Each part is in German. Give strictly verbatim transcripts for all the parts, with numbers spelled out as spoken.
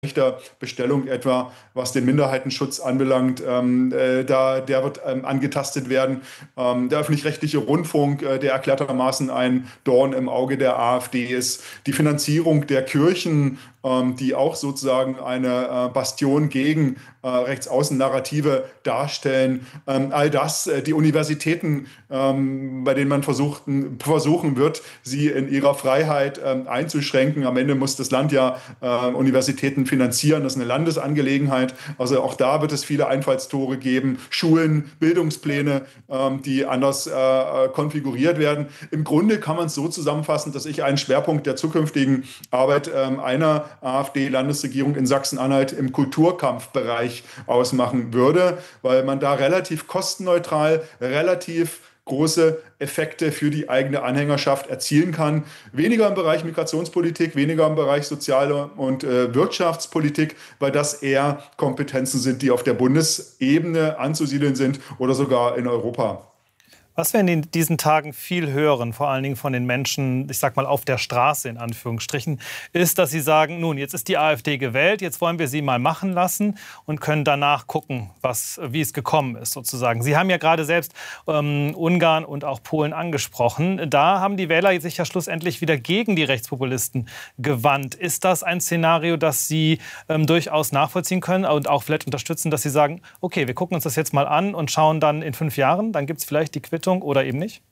schlechter Bestellung etwa, was den Minderheitenschutz anbelangt. Ähm, äh, da, der wird ähm, angetastet werden. Ähm, der öffentlich-rechtliche Rundfunk, äh, der erklärtermaßen ein Dorn im Auge der AfD ist. Die Finanzierung der Kirchen, ähm, die auch sozusagen eine äh, Bastion gegen äh, Rechtsaußen-Narrative darstellen. Ähm, all das, äh, die Universitäten, ähm, bei denen man versuchten, versuchen wird, sie in ihrer Freiheit ähm, einzuschränken. Am Ende muss das Land ja äh, Universitäten finanzieren. Das ist eine Landesangelegenheit. Also auch da wird es viele Einfallstore geben. Schulen, Bildungspläne, ähm, die anders äh, konfiguriert werden. Im Grunde kann man es so zusammenfassen, dass ich einen Schwerpunkt der zukünftigen Arbeit ähm, einer AfD-Landesregierung in Sachsen-Anhalt im Kulturkampfbereich ausmachen würde, weil man da relativ kostenneutral, relativ große Effekte für die eigene Anhängerschaft erzielen kann. Weniger im Bereich Migrationspolitik, weniger im Bereich soziale und äh, Wirtschaftspolitik, weil das eher Kompetenzen sind, die auf der Bundesebene anzusiedeln sind oder sogar in Europa. Was wir in diesen Tagen viel hören, vor allen Dingen von den Menschen, ich sag mal auf der Straße in Anführungsstrichen, ist, dass sie sagen, nun, jetzt ist die AfD gewählt, jetzt wollen wir sie mal machen lassen und können danach gucken, was, wie es gekommen ist sozusagen. Sie haben ja gerade selbst ähm, Ungarn und auch Polen angesprochen. Da haben die Wähler sich ja schlussendlich wieder gegen die Rechtspopulisten gewandt. Ist das ein Szenario, das Sie ähm, durchaus nachvollziehen können und auch vielleicht unterstützen, dass Sie sagen, okay, wir gucken uns das jetzt mal an und schauen dann in fünf Jahren, dann gibt es vielleicht die Quittung oder eben nicht?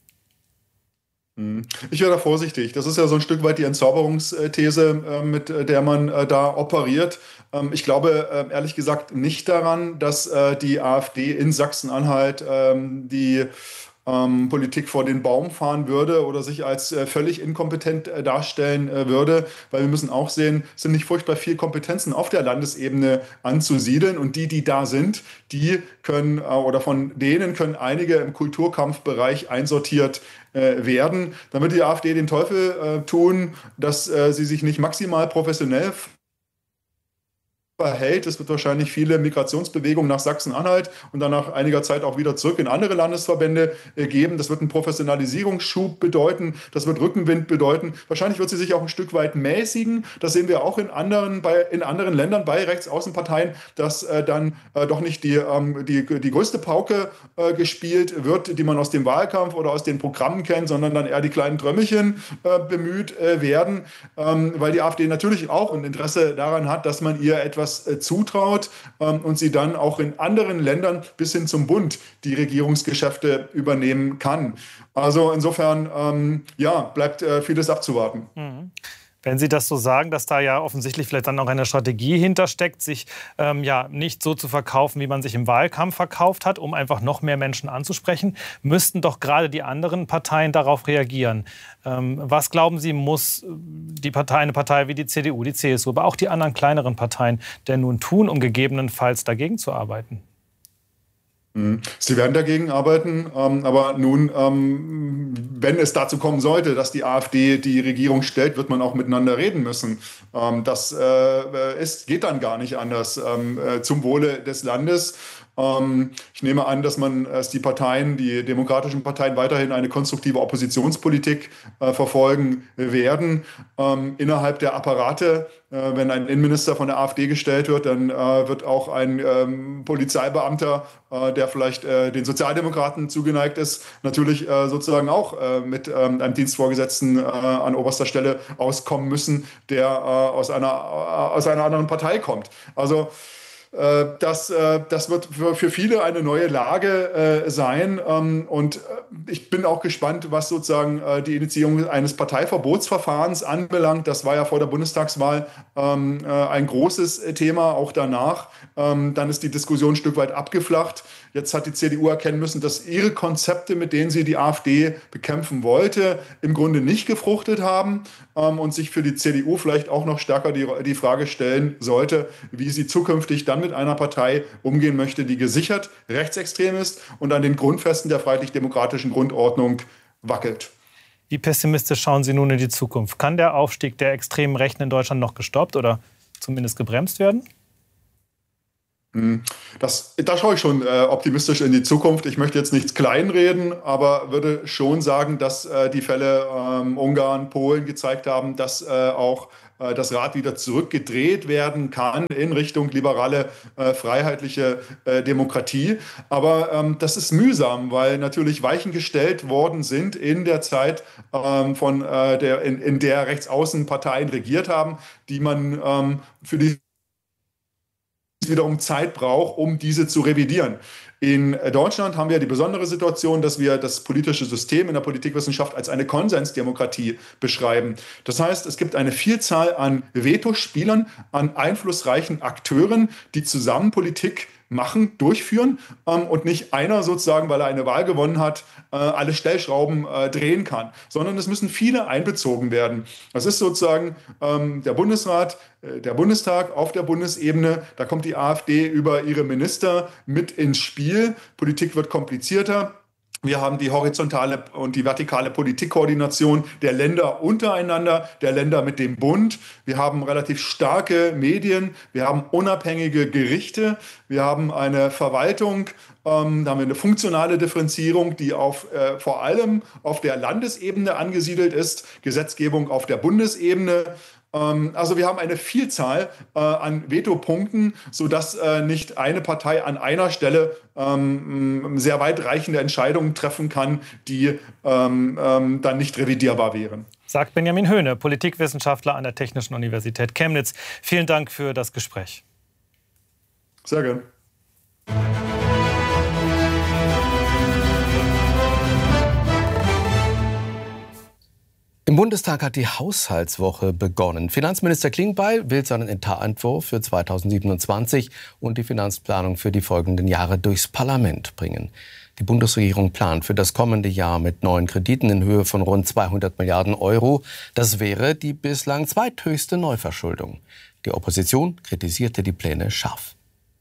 Ich wäre da vorsichtig. Das ist ja so ein Stück weit die Entzauberungsthese, äh, mit der man äh, da operiert. Ähm, ich glaube äh, ehrlich gesagt nicht daran, dass äh, die AfD in Sachsen-Anhalt ähm, die ähm, Politik vor den Baum fahren würde oder sich als äh, völlig inkompetent äh, darstellen äh, würde, weil wir müssen auch sehen, es sind nicht furchtbar viele Kompetenzen auf der Landesebene anzusiedeln und die, die da sind, die können äh, oder von denen können einige im Kulturkampfbereich einsortiert äh, werden. Damit die AfD den Teufel äh, tun, dass äh, sie sich nicht maximal professionell verhält. Es wird wahrscheinlich viele Migrationsbewegungen nach Sachsen-Anhalt und dann nach einiger Zeit auch wieder zurück in andere Landesverbände äh, geben. Das wird einen Professionalisierungsschub bedeuten. Das wird Rückenwind bedeuten. Wahrscheinlich wird sie sich auch ein Stück weit mäßigen. Das sehen wir auch in anderen, bei, in anderen Ländern bei Rechtsaußenparteien, dass äh, dann äh, doch nicht die, ähm, die, die größte Pauke äh, gespielt wird, die man aus dem Wahlkampf oder aus den Programmen kennt, sondern dann eher die kleinen Trömmelchen äh, bemüht äh, werden, ähm, weil die AfD natürlich auch ein Interesse daran hat, dass man ihr etwas zutraut ähm, und sie dann auch in anderen Ländern bis hin zum Bund die Regierungsgeschäfte übernehmen kann. Also insofern, ähm, ja, bleibt äh, vieles abzuwarten. Mhm. Wenn Sie das so sagen, dass da ja offensichtlich vielleicht dann auch eine Strategie hintersteckt, sich ähm, ja nicht so zu verkaufen, wie man sich im Wahlkampf verkauft hat, um einfach noch mehr Menschen anzusprechen, müssten doch gerade die anderen Parteien darauf reagieren. Ähm, was glauben Sie, muss die Partei, eine Partei wie die C D U, die C S U, aber auch die anderen kleineren Parteien denn nun tun, um gegebenenfalls dagegen zu arbeiten? Sie werden dagegen arbeiten, ähm, aber nun, ähm, wenn es dazu kommen sollte, dass die AfD die Regierung stellt, wird man auch miteinander reden müssen. Ähm, das äh, ist, geht dann gar nicht anders ähm, äh, zum Wohle des Landes. Ähm, ich nehme an, dass man, dass die Parteien, die demokratischen Parteien weiterhin eine konstruktive Oppositionspolitik äh, verfolgen werden. Ähm, innerhalb der Apparate, äh, wenn ein Innenminister von der AfD gestellt wird, dann äh, wird auch ein ähm, Polizeibeamter, äh, der vielleicht äh, den Sozialdemokraten zugeneigt ist, natürlich äh, sozusagen auch äh, mit ähm, einem Dienstvorgesetzten äh, an oberster Stelle auskommen müssen, der äh, aus einer, äh, aus einer anderen Partei kommt. Also Das, das wird für viele eine neue Lage sein. Und ich bin auch gespannt, was sozusagen die Initiierung eines Parteiverbotsverfahrens anbelangt. Das war ja vor der Bundestagswahl ein großes Thema, auch danach. Dann ist die Diskussion ein Stück weit abgeflacht. Jetzt hat die C D U erkennen müssen, dass ihre Konzepte, mit denen sie die AfD bekämpfen wollte, im Grunde nicht gefruchtet haben und sich für die C D U vielleicht auch noch stärker die, die Frage stellen sollte, wie sie zukünftig dann mit einer Partei umgehen möchte, die gesichert rechtsextrem ist und an den Grundfesten der freiheitlich-demokratischen Grundordnung wackelt. Wie pessimistisch schauen Sie nun in die Zukunft? Kann der Aufstieg der extremen Rechten in Deutschland noch gestoppt oder zumindest gebremst werden? Das, da schaue ich schon äh, optimistisch in die Zukunft. Ich möchte jetzt nichts kleinreden, aber würde schon sagen, dass äh, die Fälle ähm, Ungarn, Polen gezeigt haben, dass äh, auch äh, das Rad wieder zurückgedreht werden kann in Richtung liberale, äh, freiheitliche äh, Demokratie. Aber ähm, das ist mühsam, weil natürlich Weichen gestellt worden sind in der Zeit, ähm, von, äh, der, in, in der Rechtsaußenparteien regiert haben, die man ähm, für die wiederum Zeit braucht, um diese zu revidieren. In Deutschland haben wir die besondere Situation, dass wir das politische System in der Politikwissenschaft als eine Konsensdemokratie beschreiben. Das heißt, es gibt eine Vielzahl an Vetospielern, an einflussreichen Akteuren, die zusammen Politik machen, durchführen ähm, und nicht einer sozusagen, weil er eine Wahl gewonnen hat, äh, alle Stellschrauben äh, drehen kann, sondern es müssen viele einbezogen werden. Das ist sozusagen ähm, der Bundesrat, äh, der Bundestag auf der Bundesebene, da kommt die AfD über ihre Minister mit ins Spiel. Politik wird komplizierter. Wir haben die horizontale und die vertikale Politikkoordination der Länder untereinander, der Länder mit dem Bund. Wir haben relativ starke Medien, wir haben unabhängige Gerichte, wir haben eine Verwaltung, ähm, da haben wir eine funktionale Differenzierung, die auf, äh, vor allem auf der Landesebene angesiedelt ist, Gesetzgebung auf der Bundesebene. Also wir haben eine Vielzahl äh, an Vetopunkten, sodass äh, nicht eine Partei an einer Stelle ähm, sehr weitreichende Entscheidungen treffen kann, die ähm, ähm, dann nicht revidierbar wären. Sagt Benjamin Höhne, Politikwissenschaftler an der Technischen Universität Chemnitz. Vielen Dank für das Gespräch. Sehr gern. Im Bundestag hat die Haushaltswoche begonnen. Finanzminister Klingbeil will seinen Etatentwurf für zweitausendsiebenundzwanzig und die Finanzplanung für die folgenden Jahre durchs Parlament bringen. Die Bundesregierung plant für das kommende Jahr mit neuen Krediten in Höhe von rund zweihundert Milliarden Euro. Das wäre die bislang zweithöchste Neuverschuldung. Die Opposition kritisierte die Pläne scharf.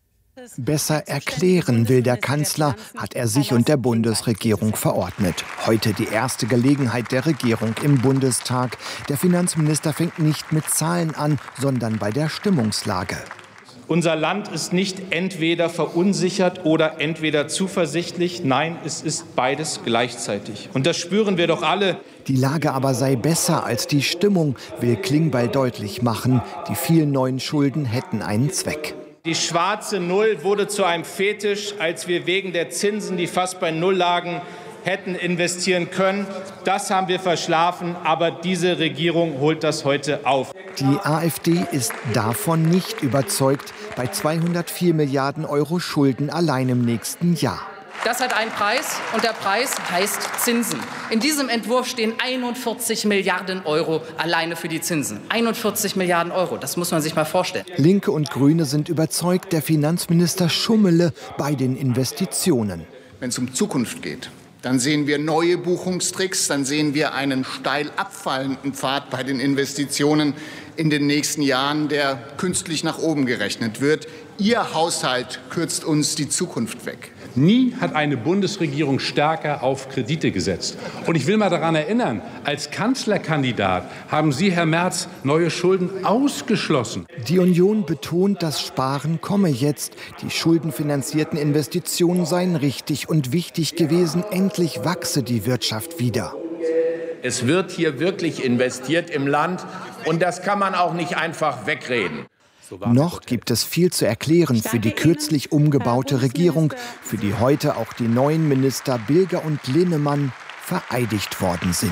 Besser erklären will der Kanzler, hat er sich und der Bundesregierung verordnet. Heute die erste Gelegenheit der Regierung im Bundestag. Der Finanzminister fängt nicht mit Zahlen an, sondern bei der Stimmungslage. Unser Land ist nicht entweder verunsichert oder entweder zuversichtlich. Nein, es ist beides gleichzeitig. Und das spüren wir doch alle. Die Lage aber sei besser als die Stimmung, will Klingbeil deutlich machen. Die vielen neuen Schulden hätten einen Zweck. Die schwarze Null wurde zu einem Fetisch, als wir wegen der Zinsen, die fast bei Null lagen, hätten investieren können. Das haben wir verschlafen, aber diese Regierung holt das heute auf. Die AfD ist davon nicht überzeugt, bei zweihundertvier Milliarden Euro Schulden allein im nächsten Jahr. Das hat einen Preis und der Preis heißt Zinsen. In diesem Entwurf stehen einundvierzig Milliarden Euro alleine für die Zinsen. einundvierzig Milliarden Euro, das muss man sich mal vorstellen. Linke und Grüne sind überzeugt, der Finanzminister schummele bei den Investitionen. Wenn es um Zukunft geht, dann sehen wir neue Buchungstricks, dann sehen wir einen steil abfallenden Pfad bei den Investitionen in den nächsten Jahren, der künstlich nach oben gerechnet wird. Ihr Haushalt kürzt uns die Zukunft weg. Nie hat eine Bundesregierung stärker auf Kredite gesetzt. Und ich will mal daran erinnern, als Kanzlerkandidat haben Sie, Herr Merz, neue Schulden ausgeschlossen. Die Union betont, das Sparen komme jetzt. Die schuldenfinanzierten Investitionen seien richtig und wichtig gewesen. Endlich wachse die Wirtschaft wieder. Es wird hier wirklich investiert im Land. Und das kann man auch nicht einfach wegreden. Noch gibt es viel zu erklären für die kürzlich umgebaute Regierung, für die heute auch die neuen Minister Bilger und Linnemann vereidigt worden sind.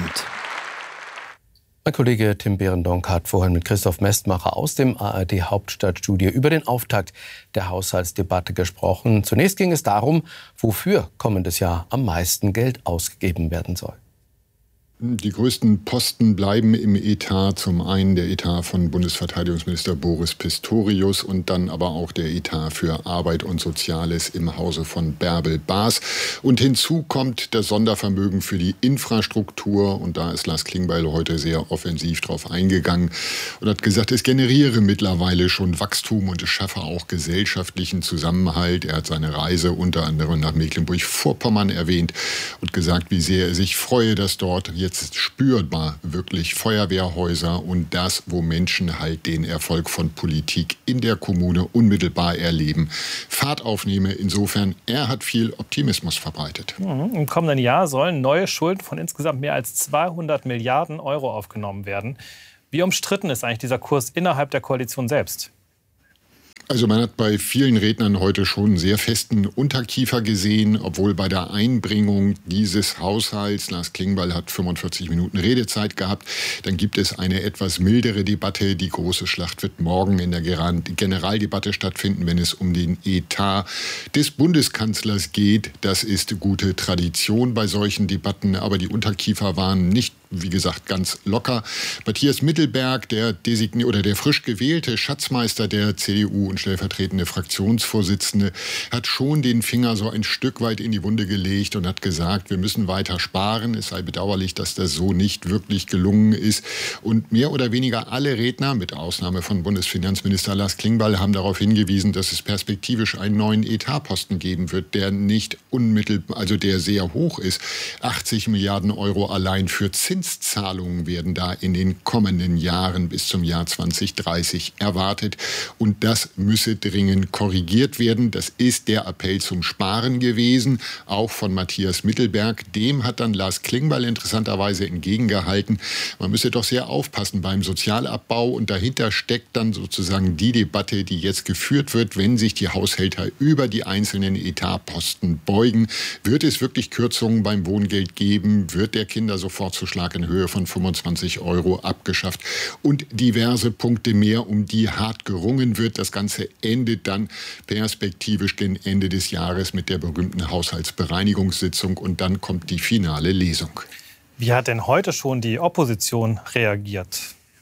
Mein Kollege Tim Behrendonck hat vorhin mit Christoph Mestmacher aus dem A R D-Hauptstadtstudio über den Auftakt der Haushaltsdebatte gesprochen. Zunächst ging es darum, wofür kommendes Jahr am meisten Geld ausgegeben werden soll. Die größten Posten bleiben im Etat. Zum einen der Etat von Bundesverteidigungsminister Boris Pistorius und dann aber auch der Etat für Arbeit und Soziales im Hause von Bärbel Baas. Und hinzu kommt das Sondervermögen für die Infrastruktur. Und da ist Lars Klingbeil heute sehr offensiv drauf eingegangen und hat gesagt, es generiere mittlerweile schon Wachstum und es schaffe auch gesellschaftlichen Zusammenhalt. Er hat seine Reise unter anderem nach Mecklenburg-Vorpommern erwähnt und gesagt, wie sehr er sich freue, dass dort jetzt spürbar wirklich Feuerwehrhäuser und das, wo Menschen halt den Erfolg von Politik in der Kommune unmittelbar erleben, Fahrt aufnehme. Insofern, er hat viel Optimismus verbreitet. Mhm. Im kommenden Jahr sollen neue Schulden von insgesamt mehr als zweihundert Milliarden Euro aufgenommen werden. Wie Wie umstritten ist eigentlich dieser Kurs innerhalb der Koalition selbst? Also man hat bei vielen Rednern heute schon einen sehr festen Unterkiefer gesehen, obwohl bei der Einbringung dieses Haushalts, Lars Klingbeil hat fünfundvierzig Minuten Redezeit gehabt, dann gibt es eine etwas mildere Debatte. Die große Schlacht wird morgen in der Generaldebatte stattfinden, wenn es um den Etat des Bundeskanzlers geht. Das ist gute Tradition bei solchen Debatten, aber die Unterkiefer waren nicht, wie gesagt, ganz locker. Matthias Mittelberg, der designierte oder der frisch gewählte Schatzmeister der C D U und stellvertretende Fraktionsvorsitzende, hat schon den Finger so ein Stück weit in die Wunde gelegt und hat gesagt, wir müssen weiter sparen. Es sei bedauerlich, dass das so nicht wirklich gelungen ist. Und mehr oder weniger alle Redner, mit Ausnahme von Bundesfinanzminister Lars Klingbeil, haben darauf hingewiesen, dass es perspektivisch einen neuen Etatposten geben wird, der nicht unmittelbar, also der sehr hoch ist. achtzig Milliarden Euro allein für Zinszahlungen werden da in den kommenden Jahren bis zum Jahr zwanzig dreißig erwartet. Und das müsse dringend korrigiert werden. Das ist der Appell zum Sparen gewesen, auch von Matthias Mittelberg. Dem hat dann Lars Klingbeil interessanterweise entgegengehalten, man müsse doch sehr aufpassen beim Sozialabbau. Und dahinter steckt dann sozusagen die Debatte, die jetzt geführt wird, wenn sich die Haushälter über die einzelnen Etatposten beugen. Wird es wirklich Kürzungen beim Wohngeld geben? Wird der Kindersofortzuschlag in Höhe von fünfundzwanzig Euro abgeschafft? Und diverse Punkte mehr, um die hart gerungen wird. Das Ganze endet dann perspektivisch gegen Ende des Jahres mit der berühmten Haushaltsbereinigungssitzung und dann kommt die finale Lesung. Wie hat denn heute schon die Opposition reagiert?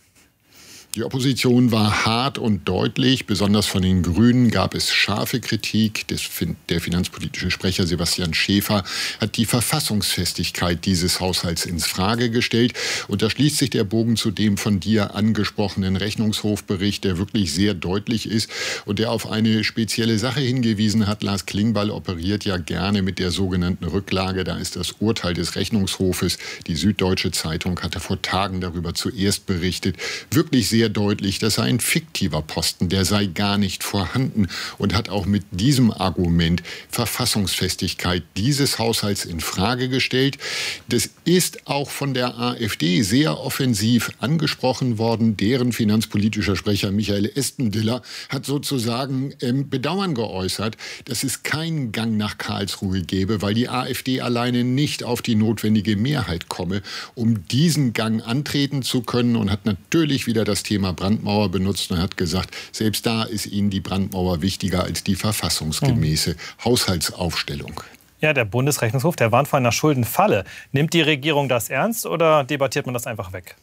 Die Opposition war hart und deutlich. Besonders von den Grünen gab es scharfe Kritik. Der finanzpolitische Sprecher Sebastian Schäfer hat die Verfassungsfestigkeit dieses Haushalts ins Frage gestellt. Und da schließt sich der Bogen zu dem von dir angesprochenen Rechnungshofbericht, der wirklich sehr deutlich ist und der auf eine spezielle Sache hingewiesen hat. Lars Klingbeil operiert ja gerne mit der sogenannten Rücklage. Da ist das Urteil des Rechnungshofes. Die Süddeutsche Zeitung hatte vor Tagen darüber zuerst berichtet. Wirklich sehr deutlich, das sei ein fiktiver Posten, der sei gar nicht vorhanden und hat auch mit diesem Argument Verfassungsfestigkeit dieses Haushalts in Frage gestellt. Das ist auch von der AfD sehr offensiv angesprochen worden. Deren finanzpolitischer Sprecher Michael Estendiller hat sozusagen ähm, Bedauern geäußert, dass es keinen Gang nach Karlsruhe gäbe, weil die AfD alleine nicht auf die notwendige Mehrheit komme, um diesen Gang antreten zu können, und hat natürlich wieder das Thema Brandmauer benutzt und hat gesagt, selbst da ist ihnen die Brandmauer wichtiger als die verfassungsgemäße hm. Haushaltsaufstellung. Ja, der Bundesrechnungshof, der warnt vor einer Schuldenfalle. Nimmt die Regierung das ernst oder debattiert man das einfach weg?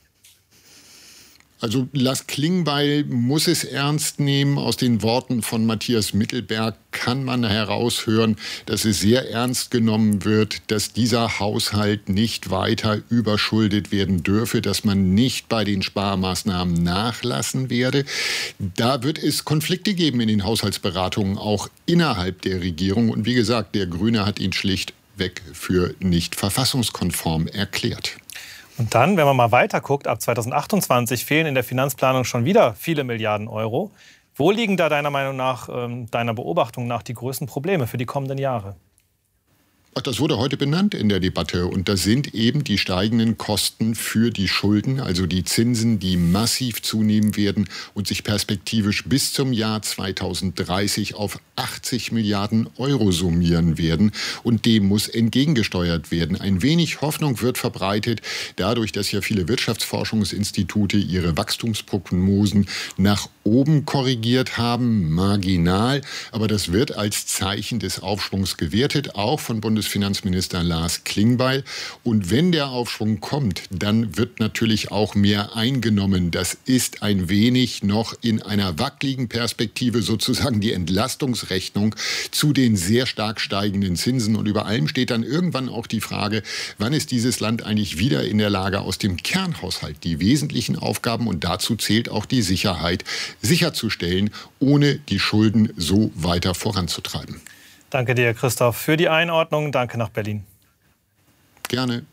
Also Lars Klingbeil muss es ernst nehmen. Aus den Worten von Matthias Mittelberg kann man heraushören, dass es sehr ernst genommen wird, dass dieser Haushalt nicht weiter überschuldet werden dürfe, dass man nicht bei den Sparmaßnahmen nachlassen werde. Da wird es Konflikte geben in den Haushaltsberatungen, auch innerhalb der Regierung. Und wie gesagt, der Grüne hat ihn schlichtweg für nicht verfassungskonform erklärt. Und dann, wenn man mal weiter guckt, ab zweitausendachtundzwanzig fehlen in der Finanzplanung schon wieder viele Milliarden Euro. Wo liegen da deiner Meinung nach, äh, deiner Beobachtung nach, die größten Probleme für die kommenden Jahre? Ach, das wurde heute benannt in der Debatte. Und das sind eben die steigenden Kosten für die Schulden, also die Zinsen, die massiv zunehmen werden und sich perspektivisch bis zum Jahr zweitausenddreißig auf achtzig Milliarden Euro summieren werden. Und dem muss entgegengesteuert werden. Ein wenig Hoffnung wird verbreitet, dadurch, dass ja viele Wirtschaftsforschungsinstitute ihre Wachstumsprognosen nach oben korrigiert haben, marginal. Aber das wird als Zeichen des Aufschwungs gewertet, auch von Bundes Bundesfinanzminister Lars Klingbeil. Und wenn der Aufschwung kommt, dann wird natürlich auch mehr eingenommen. Das ist ein wenig noch in einer wackeligen Perspektive sozusagen die Entlastungsrechnung zu den sehr stark steigenden Zinsen. Und über allem steht dann irgendwann auch die Frage, wann ist dieses Land eigentlich wieder in der Lage, aus dem Kernhaushalt die wesentlichen Aufgaben, und dazu zählt auch die Sicherheit, sicherzustellen, ohne die Schulden so weiter voranzutreiben. Danke dir, Christoph, für die Einordnung. Danke nach Berlin. Gerne.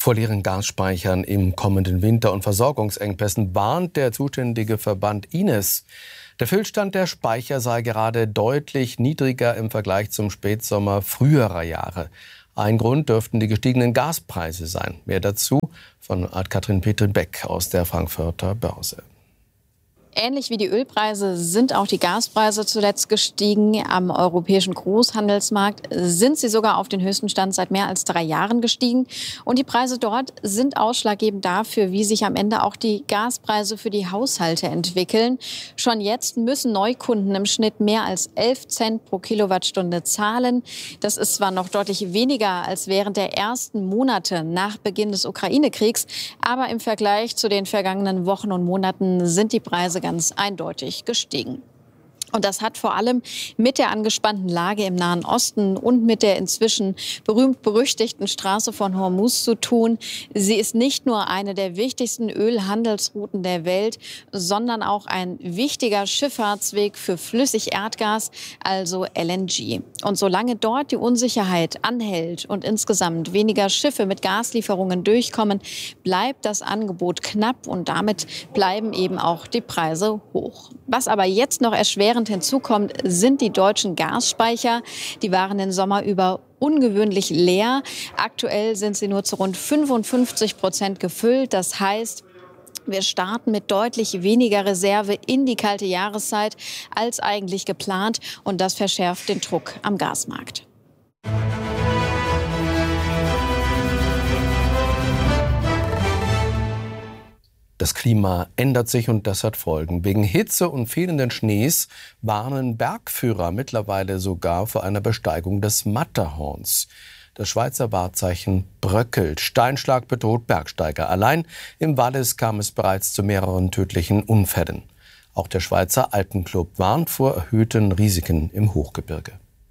Vor leeren Gasspeichern im kommenden Winter und Versorgungsengpässen warnt der zuständige Verband I N E S. Der Füllstand der Speicher sei gerade deutlich niedriger im Vergleich zum Spätsommer früherer Jahre. Ein Grund dürften die gestiegenen Gaspreise sein. Mehr dazu von Katrin Petrin-Beck aus der Frankfurter Börse. Ähnlich wie die Ölpreise sind auch die Gaspreise zuletzt gestiegen. Am europäischen Großhandelsmarkt sind sie sogar auf den höchsten Stand seit mehr als drei Jahren gestiegen. Und die Preise dort sind ausschlaggebend dafür, wie sich am Ende auch die Gaspreise für die Haushalte entwickeln. Schon jetzt müssen Neukunden im Schnitt mehr als elf Cent pro Kilowattstunde zahlen. Das ist zwar noch deutlich weniger als während der ersten Monate nach Beginn des Ukraine-Kriegs, aber im Vergleich zu den vergangenen Wochen und Monaten sind die Preise ganz eindeutig gestiegen. Und das hat vor allem mit der angespannten Lage im Nahen Osten und mit der inzwischen berühmt-berüchtigten Straße von Hormuz zu tun. Sie ist nicht nur eine der wichtigsten Ölhandelsrouten der Welt, sondern auch ein wichtiger Schifffahrtsweg für Flüssigerdgas, also L N G. Und solange dort die Unsicherheit anhält und insgesamt weniger Schiffe mit Gaslieferungen durchkommen, bleibt das Angebot knapp und damit bleiben eben auch die Preise hoch. Was aber jetzt noch erschwerend hinzukommt, sind die deutschen Gasspeicher. Die waren den Sommer über ungewöhnlich leer. Aktuell sind sie nur zu rund fünfundfünfzig Prozent gefüllt. Das heißt, wir starten mit deutlich weniger Reserve in die kalte Jahreszeit als eigentlich geplant. Und das verschärft den Druck am Gasmarkt. Das Klima ändert sich und das hat Folgen. Wegen Hitze und fehlenden Schnees warnen Bergführer mittlerweile sogar vor einer Besteigung des Matterhorns. Das Schweizer Wahrzeichen bröckelt. Steinschlag bedroht Bergsteiger. Allein im Wallis kam es bereits zu mehreren tödlichen Unfällen. Auch der Schweizer Alpenclub warnt vor erhöhten Risiken im Hochgebirge.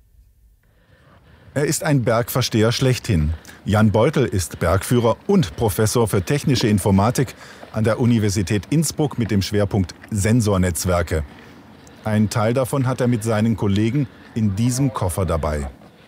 Er ist ein Bergversteher schlechthin. Jan Beutel ist Bergführer und Professor für technische Informatik an der Universität Innsbruck mit dem Schwerpunkt Sensornetzwerke. Ein Teil davon hat er mit seinen Kollegen in diesem Koffer dabei.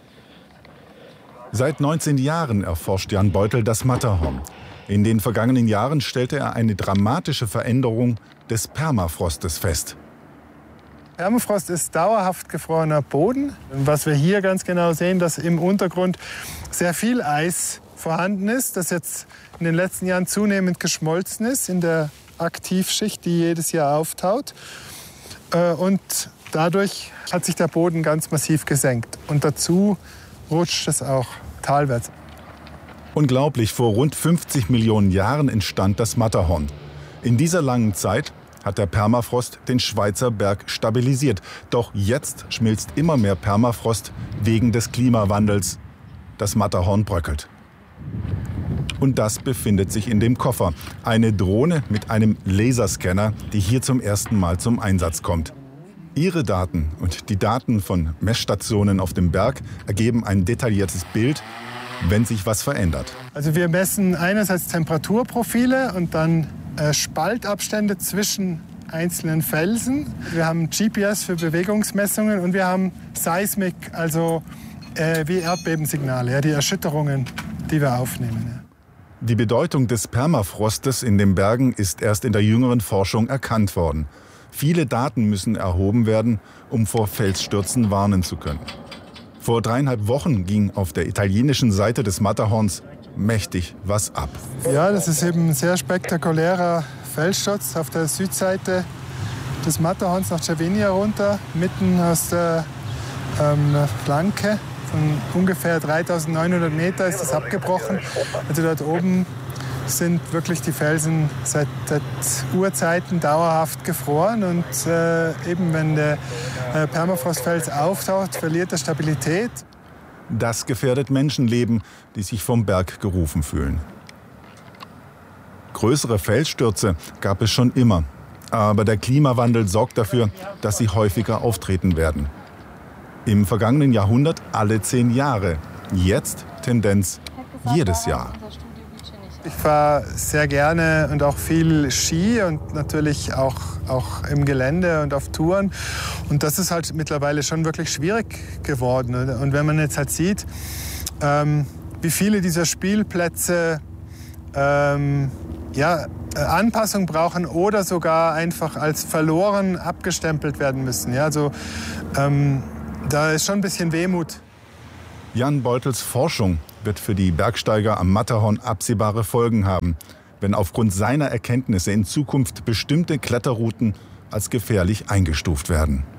Seit neunzehn Jahren erforscht Jan Beutel das Matterhorn. In den vergangenen Jahren stellte er eine dramatische Veränderung des Permafrostes fest. Permafrost ist dauerhaft gefrorener Boden. Was wir hier ganz genau sehen, dass im Untergrund sehr viel Eis vorhanden ist, das jetzt in den letzten Jahren zunehmend geschmolzen ist in der Aktivschicht, die jedes Jahr auftaut. Und dadurch hat sich der Boden ganz massiv gesenkt. Und dazu rutscht es auch talwärts. Unglaublich, vor rund fünfzig Millionen Jahren entstand das Matterhorn. In dieser langen Zeit hat der Permafrost den Schweizer Berg stabilisiert. Doch jetzt schmilzt immer mehr Permafrost wegen des Klimawandels. Das Matterhorn bröckelt. Und das befindet sich in dem Koffer. Eine Drohne mit einem Laserscanner, die hier zum ersten Mal zum Einsatz kommt. Ihre Daten und die Daten von Messstationen auf dem Berg ergeben ein detailliertes Bild, wenn sich was verändert. Also wir messen einerseits Temperaturprofile und dann äh, Spaltabstände zwischen einzelnen Felsen. Wir haben G P S für Bewegungsmessungen und wir haben Seismik, also äh, wie Erdbebensignale, ja, die Erschütterungen, die wir aufnehmen. Ja. Die Bedeutung des Permafrostes in den Bergen ist erst in der jüngeren Forschung erkannt worden. Viele Daten müssen erhoben werden, um vor Felsstürzen warnen zu können. Vor dreieinhalb Wochen ging auf der italienischen Seite des Matterhorns mächtig was ab. Ja, das ist eben ein sehr spektakulärer Felssturz auf der Südseite des Matterhorns nach Cervinia runter, mitten aus der ähm, Flanke. Von ungefähr dreitausendneunhundert Meter ist das abgebrochen. Also dort oben sind wirklich die Felsen seit, seit Urzeiten dauerhaft gefroren. Und äh, eben wenn der äh, Permafrostfels auftaucht, verliert er Stabilität. Das gefährdet Menschenleben, die sich vom Berg gerufen fühlen. Größere Felsstürze gab es schon immer. Aber der Klimawandel sorgt dafür, dass sie häufiger auftreten werden. Im vergangenen Jahrhundert alle zehn Jahre. Jetzt Tendenz jedes Jahr. Ich fahre sehr gerne und auch viel Ski und natürlich auch, auch im Gelände und auf Touren. Und das ist halt mittlerweile schon wirklich schwierig geworden. Und wenn man jetzt halt sieht, ähm, wie viele dieser Spielplätze ähm, ja, Anpassung brauchen oder sogar einfach als verloren abgestempelt werden müssen. Ja, also ähm, da ist schon ein bisschen Wehmut. Jan Beutels Forschung wird für die Bergsteiger am Matterhorn absehbare Folgen haben, wenn aufgrund seiner Erkenntnisse in Zukunft bestimmte Kletterrouten als gefährlich eingestuft werden.